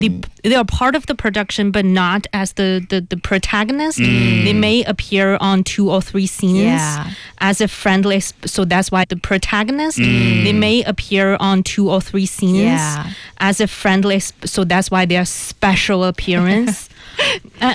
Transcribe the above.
they are part of the production, but not as the protagonist. They may appear on 2 or 3 scenes as a friendly. So that's why the protagonist, they may appear on 2 or 3 scenes as a friendly. So that's why they are special appearance.